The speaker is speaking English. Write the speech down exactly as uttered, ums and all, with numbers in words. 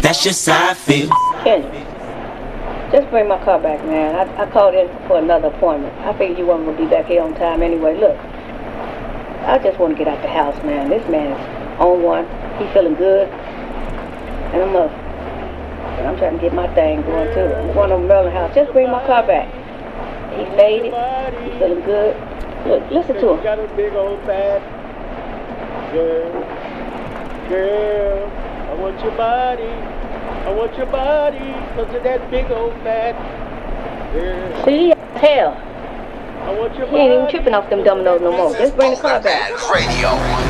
That's just how I feel. Kendra, just bring my car back, man. I, I called in for another appointment. I figured you weren't going to be back here on time anyway. Look, I just want to get out the house, man. This man is on one. He's feeling good. And I'm up. And I'm trying to get my thing going, too. I'm going to Merlin House. Just bring my car back. He made it. He's feeling good. Look, listen to him. You got a big old fat girl. Girl, I want your body. I want your body, cause of that big old fat girl. See, hell. I want your He ain't even body, tripping off them dominoes no more. Just bring the car back. Radio.